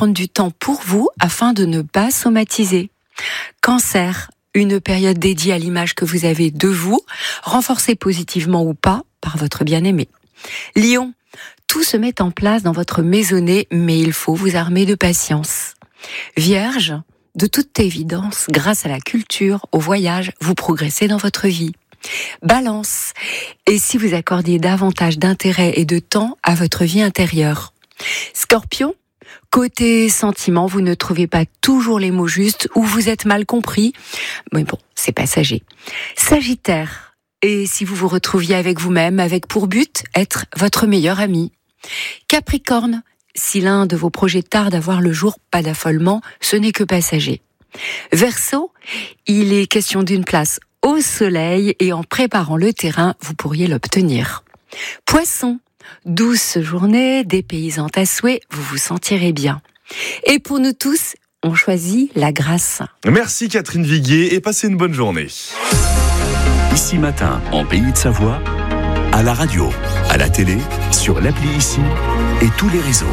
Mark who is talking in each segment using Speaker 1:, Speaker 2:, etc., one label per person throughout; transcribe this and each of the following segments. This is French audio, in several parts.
Speaker 1: prendre du temps pour vous afin de ne pas somatiser. Cancer, une période dédiée à l'image que vous avez de vous, renforcée positivement ou pas par votre bien-aimé. Lion, tout se met en place dans votre maisonnée, mais il faut vous armer de patience. Vierge, de toute évidence, grâce à la culture, au voyage, vous progressez dans votre vie. Balance, et si vous accordiez davantage d'intérêt et de temps à votre vie intérieure. Scorpion, côté sentiment, vous ne trouvez pas toujours les mots justes ou vous êtes mal compris, mais bon, c'est passager. Sagittaire, et si vous vous retrouviez avec vous-même, avec pour but être votre meilleur ami. Capricorne, si l'un de vos projets tarde à voir le jour, pas d'affolement, ce n'est que passager. Verseau, il est question d'une place au soleil et en préparant le terrain, vous pourriez l'obtenir. Poisson, douce journée, dépaysante à souhait, vous vous sentirez bien. Et pour nous tous, on choisit la grâce.
Speaker 2: Merci Catherine Viguier et passez une bonne journée.
Speaker 3: Ici Matin, en Pays de Savoie, à la radio, à la télé, sur l'appli Ici et tous les réseaux.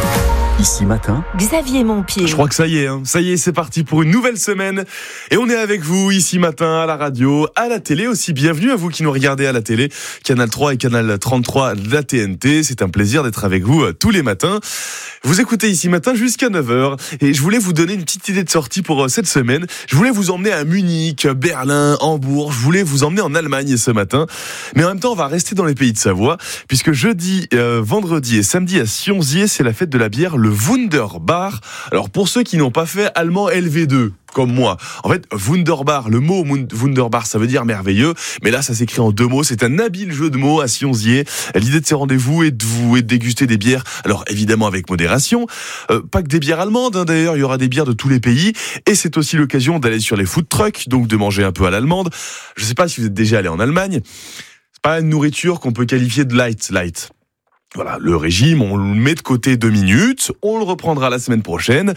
Speaker 3: Ici Matin,
Speaker 4: Xavier Montpied.
Speaker 2: Je crois que ça y est, c'est parti pour une nouvelle semaine. Et on est avec vous Ici Matin, à la radio, à la télé aussi. Bienvenue à vous qui nous regardez à la télé, Canal 3 et Canal 33 de la TNT. C'est un plaisir d'être avec vous tous les matins. Vous écoutez Ici Matin jusqu'à 9h. Et je voulais vous donner une petite idée de sortie pour cette semaine. Je voulais vous emmener à Munich, Berlin, Hambourg. Je voulais vous emmener en Allemagne ce matin. Mais en même temps, on va rester dans les pays de Savoie, puisque jeudi, vendredi et samedi à Sionzier, c'est la fête de la bière, le Wunderbar. Alors pour ceux qui n'ont pas fait allemand LV2 comme moi, en fait Wunderbar, le mot Wunderbar, ça veut dire merveilleux, mais là ça s'écrit en 2 mots. C'est un habile jeu de mots à Sionzier. L'idée de ces rendez-vous est de déguster des bières, alors évidemment avec modération, pas que des bières allemandes, d'ailleurs il y aura des bières de tous les pays, et c'est aussi l'occasion d'aller sur les food trucks, donc de manger un peu à l'allemande. Je sais pas si vous êtes déjà allé en Allemagne, c'est pas une nourriture qu'on peut qualifier de light. Voilà, le régime, on le met de côté 2 minutes, on le reprendra la semaine prochaine.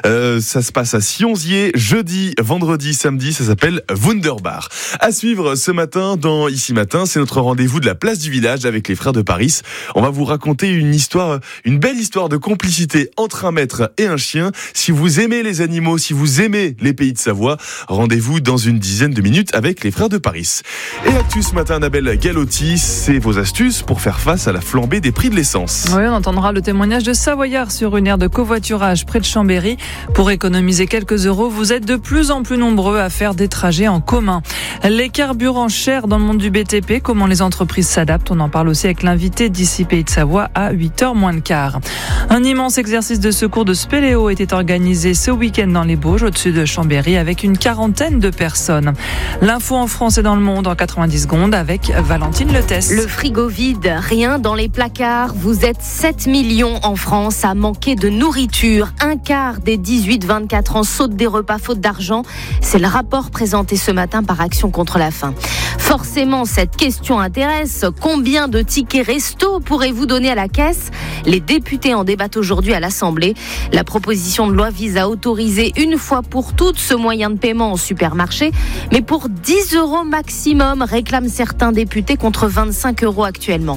Speaker 2: Ça se passe à Sionzier, jeudi, vendredi, samedi, ça s'appelle Wunderbar. À suivre ce matin dans Ici Matin, c'est notre rendez-vous de la place du village avec les frères de Paris. On va vous raconter une belle histoire de complicité entre un maître et un chien. Si vous aimez les animaux, si vous aimez les pays de Savoie, rendez-vous dans une dizaine de minutes avec les frères de Paris. Et actu ce matin, Annabelle Galotti, c'est vos astuces pour faire face à la flambée des prix de l'essence.
Speaker 5: Oui, on entendra le témoignage de Savoyards sur une aire de covoiturage près de Chambéry. Pour économiser quelques euros, vous êtes de plus en plus nombreux à faire des trajets en commun. Les carburants chers dans le monde du BTP, comment les entreprises s'adaptent, on en parle aussi avec l'invité d'ici Pays de Savoie à 8h moins le quart. Un immense exercice de secours de spéléo était organisé ce week-end dans les Bauges, au-dessus de Chambéry, avec une 40aine de personnes. L'info en France et dans le monde en 90 secondes avec Valentine Letès.
Speaker 4: Le frigo vide, rien dans les placards. Vous êtes 7 millions en France à manquer de nourriture. Un quart des 18-24 ans sautent des repas faute d'argent. C'est le rapport présenté ce matin par Action contre la faim. Forcément, cette question intéresse. Combien de tickets resto pourrez-vous donner à la caisse ? Les députés en débattent aujourd'hui à l'Assemblée. La proposition de loi vise à autoriser une fois pour toutes ce moyen de paiement en supermarché, mais pour 10 € maximum, réclament certains députés contre 25 € actuellement.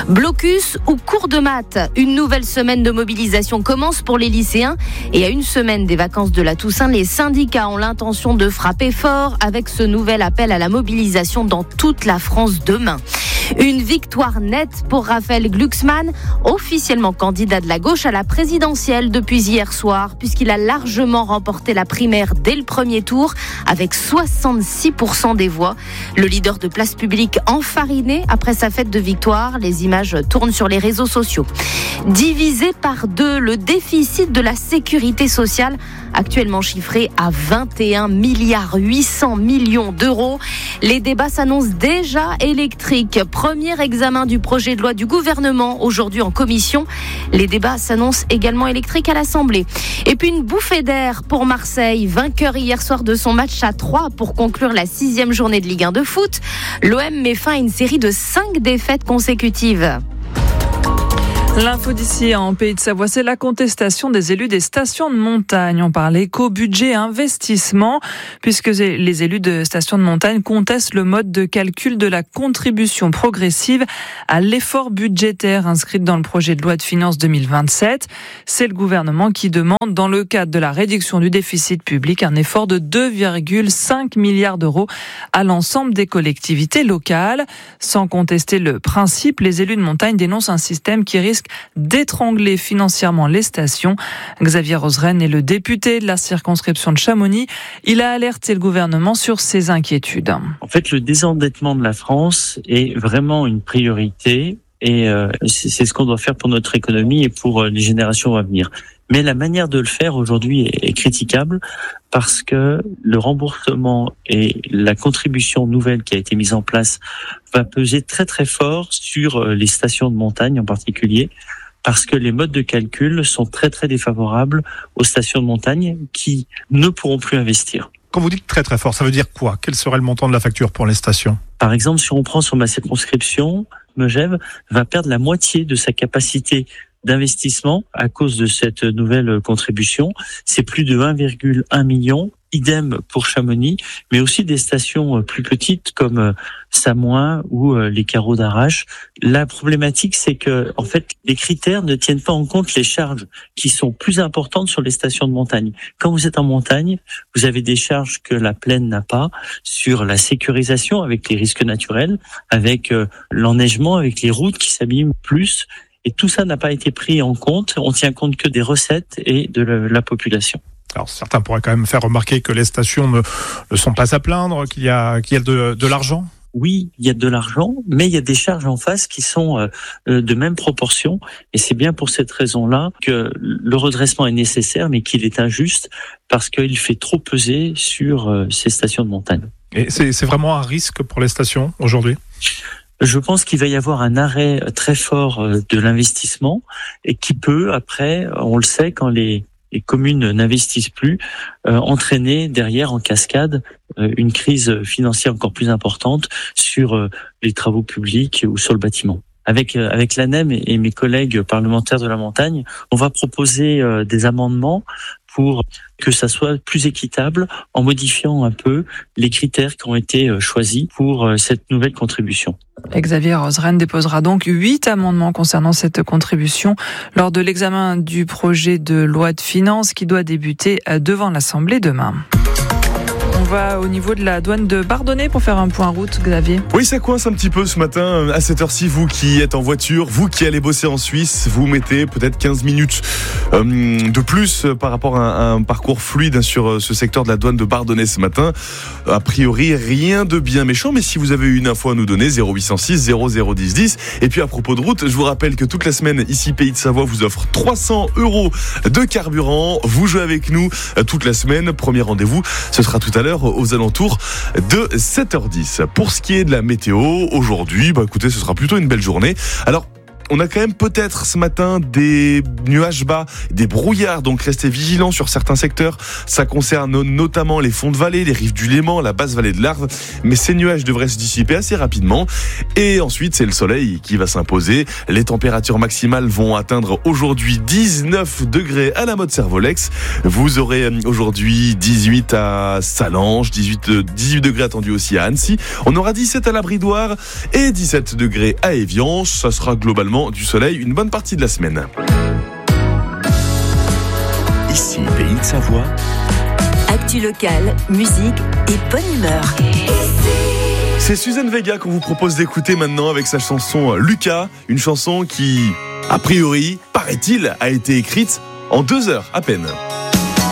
Speaker 4: Blocus ou cours de maths, une nouvelle semaine de mobilisation commence pour les lycéens et à une semaine des vacances de la Toussaint, les syndicats ont l'intention de frapper fort avec ce nouvel appel à la mobilisation dans toute la France demain. Une victoire nette pour Raphaël Glucksmann, officiellement candidat de la gauche à la présidentielle depuis hier soir, puisqu'il a largement remporté la primaire dès le premier tour avec 66% des voix. Le leader de Place Publique enfariné après sa fête de victoire. Les images tournent sur les réseaux sociaux. Divisé par 2, le déficit de la sécurité sociale, actuellement chiffré à 21,8 milliards d'euros. Les débats s'annoncent déjà électriques. Premier examen du projet de loi du gouvernement aujourd'hui en commission. Les débats s'annoncent également électriques à l'Assemblée. Et puis une bouffée d'air pour Marseille, vainqueur hier soir de son match à 3 pour conclure la 6e journée de Ligue 1 de foot. L'OM met fin à une série de 5 défaites consécutives.
Speaker 5: L'info d'ici en Pays de Savoie, c'est la contestation des élus des stations de montagne. On parle éco-budget investissement, puisque les élus de stations de montagne contestent le mode de calcul de la contribution progressive à l'effort budgétaire inscrite dans le projet de loi de finances 2027. C'est le gouvernement qui demande, dans le cadre de la réduction du déficit public, un effort de 2,5 milliards d'euros à l'ensemble des collectivités locales. Sans contester le principe, les élus de montagne dénoncent un système qui risque d'étrangler financièrement les stations. Xavier Roseren est le député de la circonscription de Chamonix. Il a alerté le gouvernement sur ses inquiétudes.
Speaker 6: En fait, le désendettement de la France est vraiment une priorité et c'est ce qu'on doit faire pour notre économie et pour les générations à venir. Mais la manière de le faire aujourd'hui est critiquable parce que le remboursement et la contribution nouvelle qui a été mise en place va peser très très fort sur les stations de montagne en particulier, parce que les modes de calcul sont très très défavorables aux stations de montagne qui ne pourront plus investir.
Speaker 7: Quand vous dites très très fort, ça veut dire quoi ? Quel serait le montant de la facture pour les stations ?
Speaker 6: Par exemple, si on prend sur ma circonscription, Megève va perdre la moitié de sa capacité d'investissement à cause de cette nouvelle contribution. C'est plus de 1,1 million. Idem pour Chamonix, mais aussi des stations plus petites comme Samoin ou les Carreaux d'Arrache. La problématique, c'est que, en fait, les critères ne tiennent pas en compte les charges qui sont plus importantes sur les stations de montagne. Quand vous êtes en montagne, vous avez des charges que la plaine n'a pas sur la sécurisation avec les risques naturels, avec l'enneigement, avec les routes qui s'abîment plus. Et tout ça n'a pas été pris en compte. On tient compte que des recettes et de la population.
Speaker 7: Alors certains pourraient quand même faire remarquer que les stations ne sont pas à plaindre, qu'il y a de l'argent.
Speaker 6: Oui, il y a de l'argent, mais il y a des charges en face qui sont de même proportion. Et c'est bien pour cette raison-là que le redressement est nécessaire, mais qu'il est injuste parce qu'il fait trop peser sur ces stations de montagne.
Speaker 7: Et c'est vraiment un risque pour les stations aujourd'hui ?
Speaker 6: Je pense qu'il va y avoir un arrêt très fort de l'investissement et qui peut, après, on le sait, quand les communes n'investissent plus, entraîner derrière en cascade une crise financière encore plus importante sur les travaux publics ou sur le bâtiment. Avec l'ANEM et mes collègues parlementaires de la montagne, on va proposer des amendements pour que ça soit plus équitable en modifiant un peu les critères qui ont été choisis pour cette nouvelle contribution.
Speaker 5: Xavier Roseren déposera donc 8 amendements concernant cette contribution lors de l'examen du projet de loi de finances qui doit débuter devant l'Assemblée demain. On va au niveau de la douane de Bardonnay pour faire un point route, Xavier.
Speaker 2: Oui, ça coince un petit peu ce matin. À cette heure-ci, vous qui êtes en voiture, vous qui allez bosser en Suisse, vous mettez peut-être 15 minutes de plus par rapport à un parcours fluide sur ce secteur de la douane de Bardonnay ce matin. A priori, rien de bien méchant, mais si vous avez une info à nous donner, 0806 0010 10. Et puis à propos de route, je vous rappelle que toute la semaine, ici Pays de Savoie vous offre 300 € de carburant. Vous jouez avec nous toute la semaine. Premier rendez-vous, ce sera tout à l'heure aux alentours de 7h10. Pour ce qui est de la météo, aujourd'hui, écoutez, ce sera plutôt une belle journée. Alors, on a quand même peut-être ce matin des nuages bas, des brouillards, donc restez vigilants sur certains secteurs. Ça concerne notamment les fonds de vallée, les rives du Léman, la basse vallée de l'Arve, mais ces nuages devraient se dissiper assez rapidement. Et ensuite, c'est le soleil qui va s'imposer. Les températures maximales vont atteindre aujourd'hui 19 degrés à la Motte Servolex. Vous aurez aujourd'hui 18 à Salange, 18 degrés attendus aussi à Annecy. On aura 17 à la Bridoire et 17 degrés à Évian. Ça sera globalement du soleil une bonne partie de la semaine.
Speaker 3: Ici, Pays de Savoie.
Speaker 8: Actu locale, musique et bonne humeur.
Speaker 2: C'est Suzanne Vega qu'on vous propose d'écouter maintenant avec sa chanson Lucas, une chanson qui, a priori, paraît-il, a été écrite en 2 heures à peine.